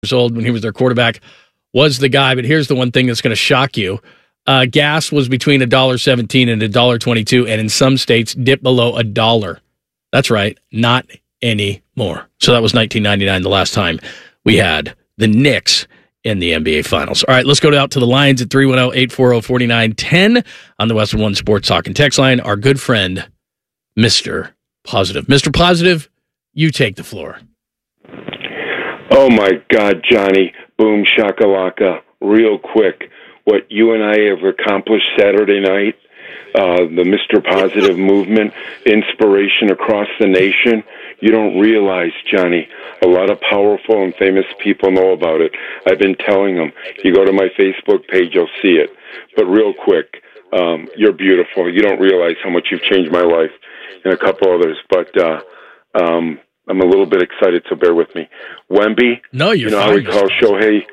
years old when he was their quarterback, was the guy. But here's the one thing that's going to shock you. Gas was between $1.17 and $1.22, and in some states dipped below $1. That's right, not anymore. So that was 1999, the last time we had the Knicks in the NBA Finals. All right, let's go out to the lines at 310-840-4910 on the Westwood One Sports Talk and Text line. Our good friend, Mr. Positive. Mr. Positive, you take the floor. Oh, my God, Johnny. Boom, shakalaka. Real quick, what you and I have accomplished Saturday night, the Mr. Positive movement, inspiration across the nation. You don't realize, Johnny, a lot of powerful and famous people know about it. I've been telling them. You go to my Facebook page, you'll see it. But real quick, you're beautiful. You don't realize how much you've changed my life and a couple others. But I'm a little bit excited, so bear with me. Wemby, no, you know how we call Shohei?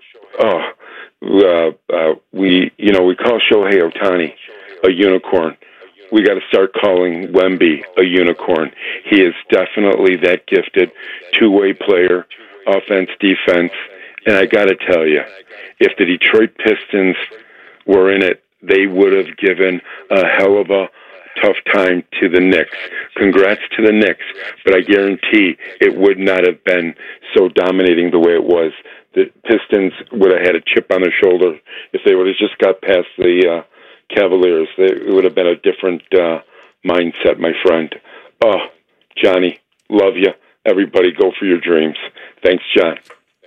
We call Shohei Ohtani a unicorn. We got to start calling Wemby a unicorn. He is definitely that gifted two-way player, offense, defense. And I got to tell you, if the Detroit Pistons were in it, they would have given a hell of a tough time to the Knicks. Congrats to the Knicks, but I guarantee it would not have been so dominating the way it was. The Pistons would have had a chip on their shoulder if they would have just got past the Cavaliers. It would have been a different mindset, my friend. Oh, Johnny, love you. Everybody go for your dreams. Thanks, John.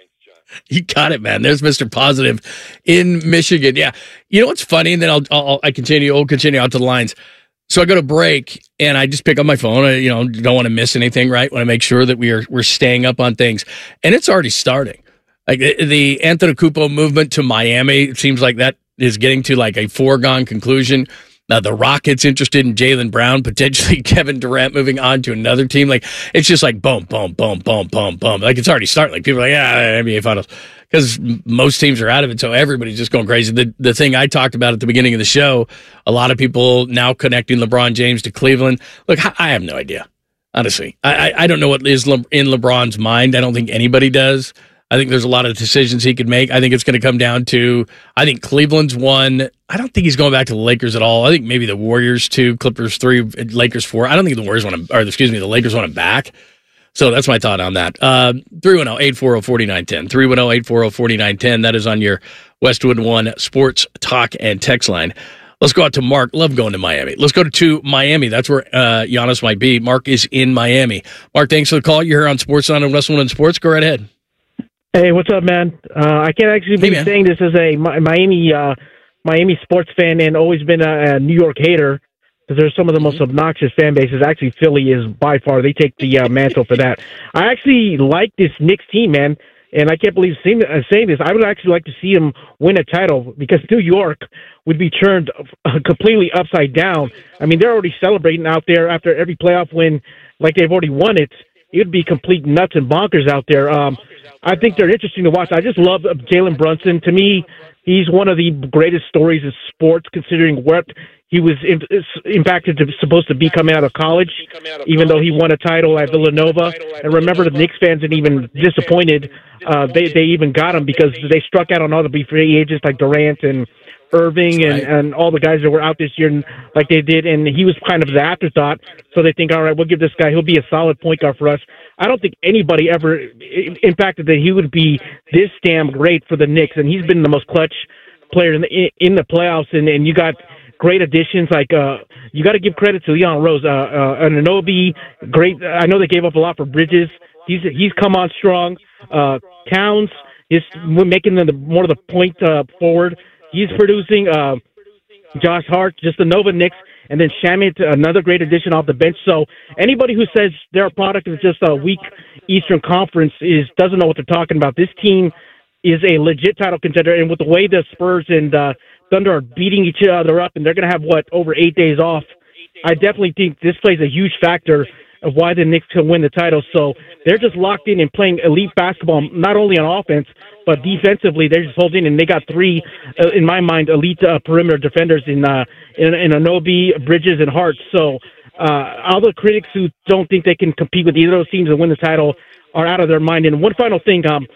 You got it, man. There's Mr. Positive in Michigan. Yeah. You know what's funny? And then I'll continue out to the lines. So I go to break and I just pick up my phone. I, don't want to miss anything, right? Want to make sure that we're staying up on things. And it's already starting. Like the Antetokounmpo movement to Miami, it seems like that is getting to like a foregone conclusion. The Rockets interested in Jaylen Brown, potentially Kevin Durant moving on to another team. Like it's just like boom, boom, boom, boom, boom, boom. Like it's already starting. Like people are like, NBA Finals, because most teams are out of it. So everybody's just going crazy. The thing I talked about at the beginning of the show, a lot of people now connecting LeBron James to Cleveland. Look, I have no idea. Honestly, I don't know what is in LeBron's mind. I don't think anybody does. I think there's a lot of decisions he could make. I think it's going to come down to, I think Cleveland's one. I don't think he's going back to the Lakers at all. I think maybe the Warriors 2, Clippers 3, Lakers 4. I don't think the Lakers want him back. So that's my thought on that. 310-840-4910. 310-840-4910. That is on your Westwood One Sports Talk and Text line. Let's go out to Mark. Love going to Miami. Let's go to Miami. That's where Giannis might be. Mark is in Miami. Mark, thanks for the call. You're here on Sports on Westwood One Sports. Go right ahead. Hey, what's up, man? I can't actually be saying this as a Miami sports fan and always been a New York hater, because there's some of the most obnoxious fan bases. Actually, Philly is by far. They take the mantle for that. I actually like this Knicks team, man, and I can't believe saying this. I would actually like to see them win a title, because New York would be turned completely upside down. I mean, they're already celebrating out there after every playoff win like they've already won it. It would be complete nuts and bonkers out there. I think they're interesting to watch. I just love Jalen Brunson. To me, he's one of the greatest stories of sports, considering what he was supposed to be coming out of college, even though he won a title at Villanova. And remember, the Knicks fans are even disappointed. They even got him because they struck out on all the free agents like Durant and Irving and all the guys that were out this year like they did, and he was kind of the afterthought. So they think, all right, we'll give this guy, he'll be a solid point guard for us. I don't think anybody ever impacted that he would be this damn great for the Knicks, and he's been the most clutch player in the playoffs, and you got great additions. Like you got to give credit to Leon Rose, Anunoby, great. I know they gave up a lot for Bridges. He's come on strong. Towns is making them more of the point forward. He's producing. Josh Hart, just the Nova Knicks, and then Shamit, another great addition off the bench. So anybody who says they're a product of just a weak Eastern Conference doesn't know what they're talking about. This team is a legit title contender, and with the way the Spurs and Thunder are beating each other up, and they're going to have, over 8 days off, I definitely think this plays a huge factor of why the Knicks can win the title. So they're just locked in and playing elite basketball, not only on offense, but defensively. They're just holding, and they got three, in my mind, elite perimeter defenders in Anunoby, Bridges, and Hart. So all the critics who don't think they can compete with either of those teams and win the title are out of their mind. And one final thing,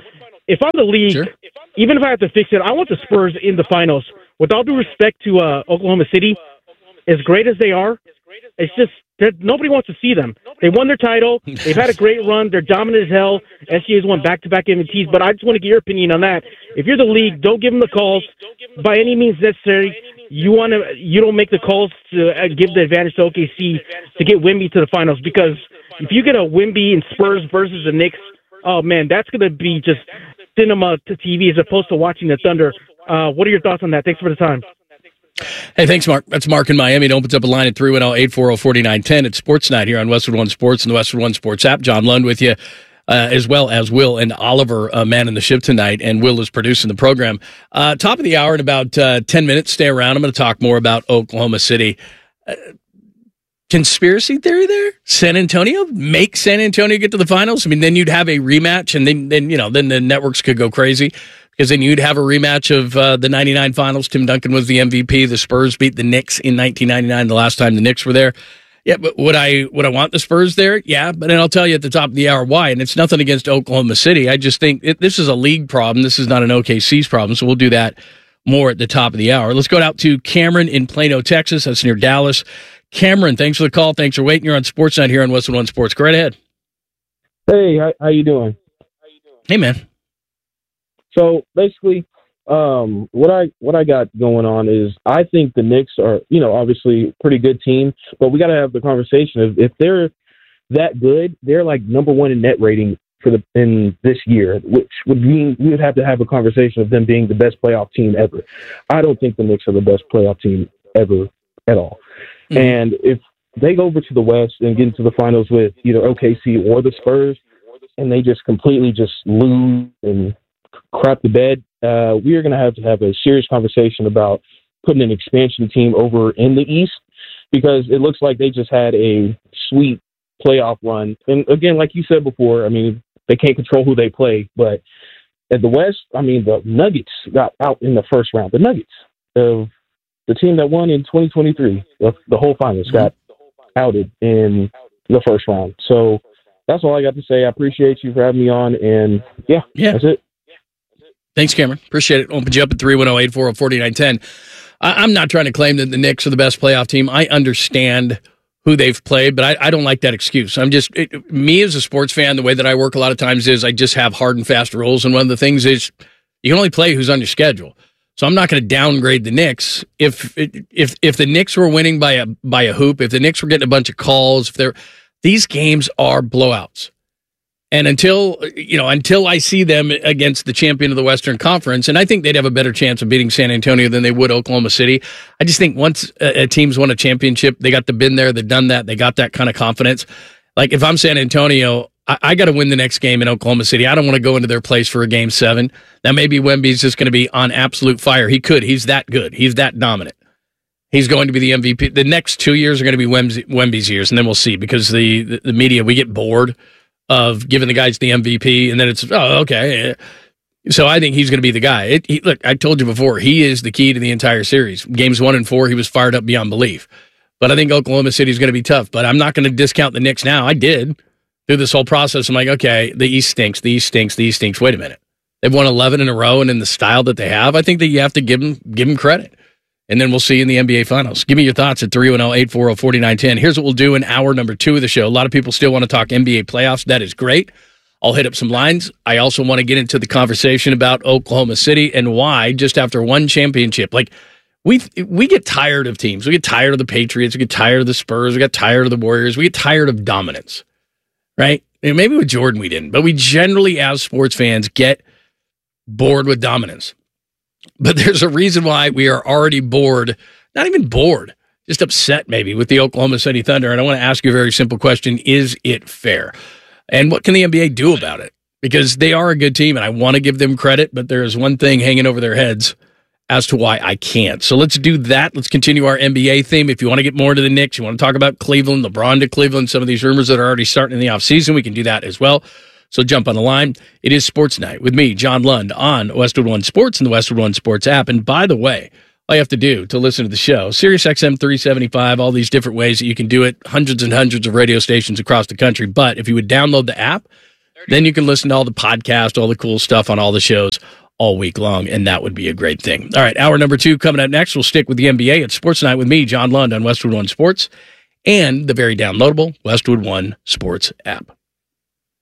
if I'm the league, Sure. even if I have to fix it, I want the Spurs in the finals. With all due respect to Oklahoma City, as great as they are, it's just that nobody wants to see them. They won their title. They've had a great run. They're dominant as hell. SGA's won back-to-back MVPs, but I just want to get your opinion on that. If you're the league, don't give them the calls by any means necessary. You don't make the calls to give the advantage to OKC to get Wemby to the finals, because if you get a Wemby and Spurs versus the Knicks, oh man, that's going to be just cinema to TV as opposed to watching the Thunder. What are your thoughts on that? Thanks for the time. Hey, thanks, Mark. That's Mark in Miami. It opens up a line at 310-840-4910. It's Sports Night here on Westwood One Sports and the Westwood One Sports app. John Lund with you, as well as Will and Oliver, man in the ship tonight, and Will is producing the program. Top of the hour in about 10 minutes. Stay around. I'm going to talk more about Oklahoma City. Conspiracy theory there? San Antonio? Make San Antonio get to the finals? I mean, then you'd have a rematch, and then the networks could go crazy, because then you'd have a rematch of the 99 finals. Tim Duncan was the MVP. The Spurs beat the Knicks in 1999, the last time the Knicks were there. Yeah, but would I want the Spurs there? Yeah, but then I'll tell you at the top of the hour why, and it's nothing against Oklahoma City. I just think this is a league problem. This is not an OKC's problem, so we'll do that more at the top of the hour. Let's go out to Cameron in Plano, Texas. That's near Dallas. Cameron, thanks for the call. Thanks for waiting. You're on Sports Night here on Westwood One Sports. Go right ahead. Hey, how you doing? Hey, man. So basically, what I got going on is I think the Knicks are, obviously a pretty good team, but we got to have the conversation of if they're that good, they're like number one in net rating in this year, which would mean we would have to have a conversation of them being the best playoff team ever. I don't think the Knicks are the best playoff team ever at all. Mm-hmm. And if they go over to the West and get into the finals with either OKC or the Spurs, and they just completely just lose and crap the bed, we are going to have a serious conversation about putting an expansion team over in the East, because it looks like they just had a sweet playoff run. And again, like you said before, I mean, they can't control who they play, but at the West, I mean, the Nuggets got out in the first round. The Nuggets, the team that won in 2023, the whole finals, got outed in the first round. So that's all I got to say. I appreciate you for having me on, and yeah. That's it. Thanks, Cameron. Appreciate it. Opened you up at 310-840-4910. I'm not trying to claim that the Knicks are the best playoff team. I understand who they've played, but I don't like that excuse. Me as a sports fan, the way that I work a lot of times is I just have hard and fast rules, and one of the things is you can only play who's on your schedule. So I'm not going to downgrade the Knicks. If the Knicks were winning by a hoop, if the Knicks were getting a bunch of calls, these games are blowouts. And until I see them against the champion of the Western Conference, and I think they'd have a better chance of beating San Antonio than they would Oklahoma City. I just think once a team's won a championship, they got the been there, they've done that, they got that kind of confidence. Like if I'm San Antonio, I got to win the next game in Oklahoma City. I don't want to go into their place for a Game 7. Now maybe Wemby's just going to be on absolute fire. He's that good. He's that dominant. He's going to be the MVP. The next 2 years are going to be Wemby's years, and then we'll see, because the media, we get bored of giving the guys the MVP, and then it's, oh, okay. So I think he's going to be the guy. Look, I told you before, he is the key to the entire series. Games 1 and 4, he was fired up beyond belief. But I think Oklahoma City is going to be tough. But I'm not going to discount the Knicks now. I did through this whole process. I'm like, okay, the East stinks, the East stinks, the East stinks. Wait a minute. They've won 11 in a row, and in the style that they have, I think that you have to give them credit. And then we'll see you in the NBA Finals. Give me your thoughts at 310-840-4910. Here's what we'll do in hour number 2 of the show. A lot of people still want to talk NBA playoffs. That is great. I'll hit up some lines. I also want to get into the conversation about Oklahoma City and why, just after one championship, like we get tired of teams. We get tired of the Patriots. We get tired of the Spurs. We get tired of the Warriors. We get tired of dominance, right? And maybe with Jordan we didn't, but we generally, as sports fans, get bored with dominance. But there's a reason why we are already bored, not even bored, just upset maybe with the Oklahoma City Thunder. And I want to ask you a very simple question. Is it fair? And what can the NBA do about it? Because they are a good team, and I want to give them credit, but there is one thing hanging over their heads as to why I can't. So let's do that. Let's continue our NBA theme. If you want to get more into the Knicks, you want to talk about Cleveland, LeBron to Cleveland, some of these rumors that are already starting in the offseason, we can do that as well. So jump on the line. It is Sports Night with me, John Lund, on Westwood One Sports and the Westwood One Sports app. And by the way, all you have to do to listen to the show, SiriusXM 375, all these different ways that you can do it, hundreds and hundreds of radio stations across the country. But if you would download the app, then you can listen to all the podcasts, all the cool stuff on all the shows all week long, and that would be a great thing. All right, hour number 2 coming up next. We'll stick with the NBA at Sports Night with me, John Lund, on Westwood One Sports and the very downloadable Westwood One Sports app.